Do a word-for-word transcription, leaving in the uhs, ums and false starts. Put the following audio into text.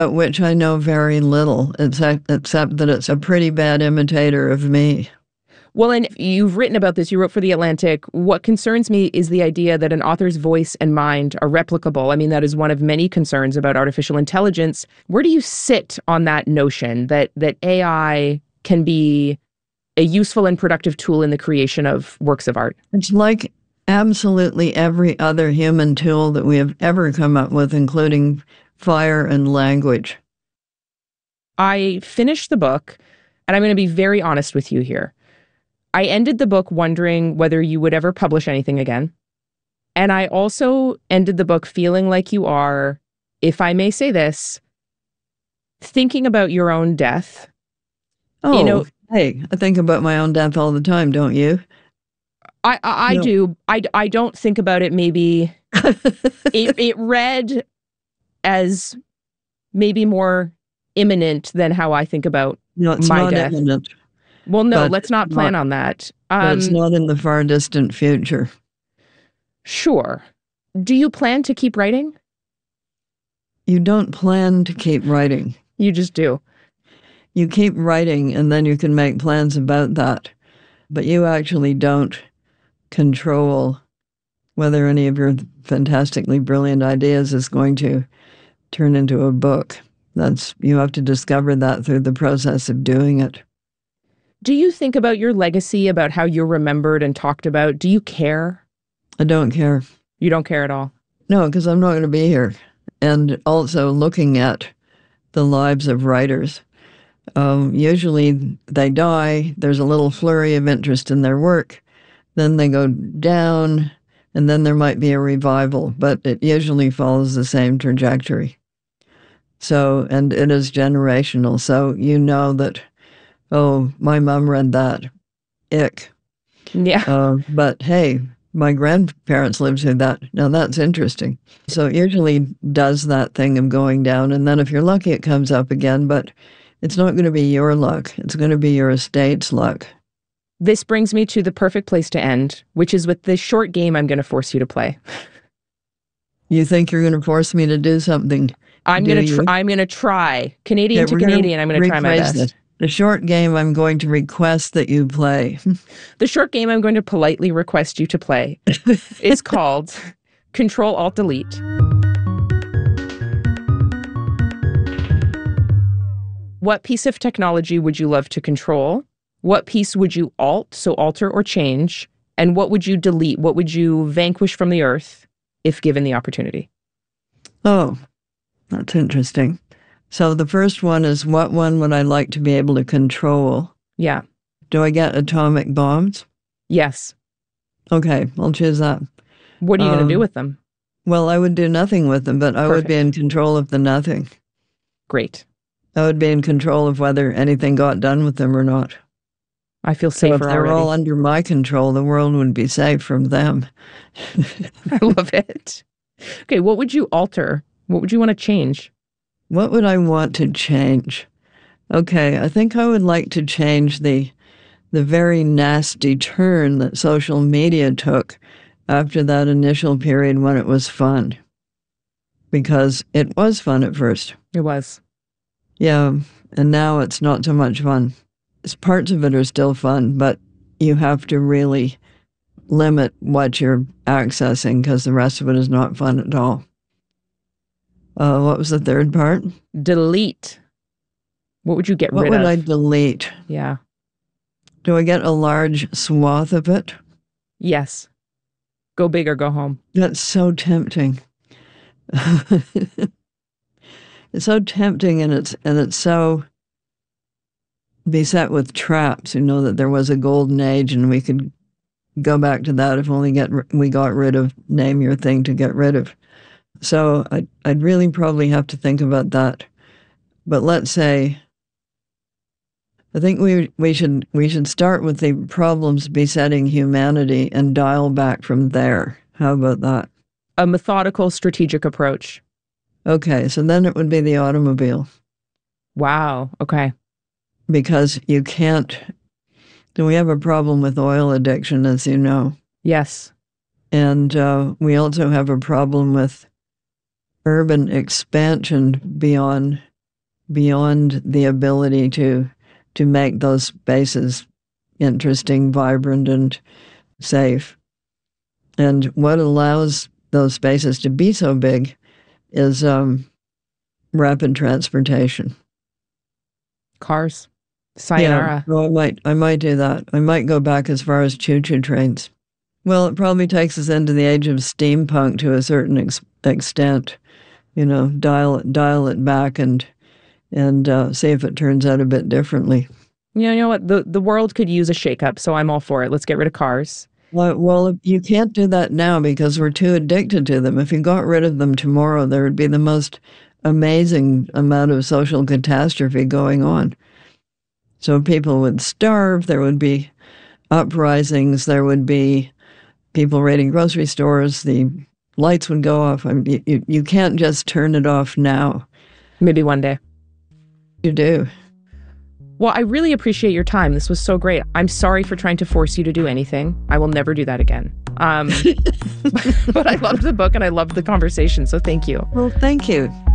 At which I know very little, except, except that it's a pretty bad imitator of me. Well, and you've written about this. You wrote for The Atlantic. What concerns me is the idea that an author's voice and mind are replicable. I mean, that is one of many concerns about artificial intelligence. Where do you sit on that notion that that A I can be a useful and productive tool in the creation of works of art? It's like absolutely every other human tool that we have ever come up with, including fire and language. I finished the book, and I'm going to be very honest with you here. I ended the book wondering whether you would ever publish anything again. And I also ended the book feeling like you are, if I may say this, thinking about your own death. Oh, you know, hey, I think about my own death all the time, don't you? I I, I no. do. I, I don't think about it maybe. it, it read as maybe more imminent than how I think about no, it's my not death. Imminent. Well, no, let's not plan not, on that. Um, it's not in the far distant future. Sure. Do you plan to keep writing? You don't plan to keep writing. You just do. You keep writing, and then you can make plans about that. But you actually don't control whether any of your fantastically brilliant ideas is going to turn into a book. That's, you have to discover that through the process of doing it. Do you think about your legacy, about how you're remembered and talked about? Do you care? I don't care. You don't care at all? No, because I'm not going to be here. And also looking at the lives of writers, um, usually they die, there's a little flurry of interest in their work, then they go down, and then there might be a revival, but it usually follows the same trajectory. So, and it is generational, so you know that, oh, my mom read that. Ick. Yeah. Uh, but hey, my grandparents lived through that. Now that's interesting. So it usually does that thing of going down, and then if you're lucky, it comes up again, but it's not going to be your luck. It's going to be your estate's luck. This brings me to the perfect place to end, which is with this short game I'm going to force you to play. You think you're going to force me to do something? I'm going to. Tr- I'm going to try Canadian okay, to Canadian. I'm going to try my best. It. The short game I'm going to request that you play. The short game I'm going to politely request you to play is called Control Alt Delete. What piece of technology would you love to control? What piece would you alt, so alter or change? And what would you delete? What would you vanquish from the earth if given the opportunity? Oh, that's interesting. So the first one is, what one would I like to be able to control? Yeah. Do I get atomic bombs? Yes. Okay, I'll choose that. What are you um, going to do with them? Well, I would do nothing with them, but I Perfect. would be in control of the nothing. Great. I would be in control of whether anything got done with them or not. I feel safer so if they're already. all under my control, the world would be safe from them. I love it. Okay, what would you alter? What would you want to change? What would I want to change? Okay, I think I would like to change the the very nasty turn that social media took after that initial period when it was fun. Because it was fun at first. It was. Yeah, and now it's not so much fun. Parts of it are still fun, but you have to really limit what you're accessing because the rest of it is not fun at all. Uh, what was the third part? Delete. What would you get what rid of? What would I delete? Yeah. Do I get a large swath of it? Yes. Go big or go home. That's so tempting. It's so tempting, and it's and it's so beset with traps. You know that there was a golden age, and we could go back to that if only get we got rid of name your thing to get rid of. So I'd, I'd really probably have to think about that. But let's say, I think we we should we should start with the problems besetting humanity and dial back from there. How about that? A methodical, strategic approach. Okay, so then it would be the automobile. Wow, okay. Because you can't, we have a problem with oil addiction, as you know. Yes. And uh, we also have a problem with urban expansion beyond beyond the ability to to make those spaces interesting, vibrant, and safe. And what allows those spaces to be so big is um, rapid transportation. Cars. Sayonara. Yeah, well, I might, I might do that. I might go back as far as choo-choo trains. Well, it probably takes us into the age of steampunk to a certain ex- extent. You know, dial it, dial it back and and uh, see if it turns out a bit differently. Yeah, you know what? The the world could use a shakeup, so I'm all for it. Let's get rid of cars. Well, well, you can't do that now because we're too addicted to them. If you got rid of them tomorrow, there would be the most amazing amount of social catastrophe going on. So people would starve, there would be uprisings, there would be people raiding grocery stores, the lights would go off. I mean, you, you can't just turn it off now. Maybe one day. You do. Well, I really appreciate your time. This was so great. I'm sorry for trying to force you to do anything. I will never do that again. Um, but I loved the book and I loved the conversation, so thank you. Well, thank you.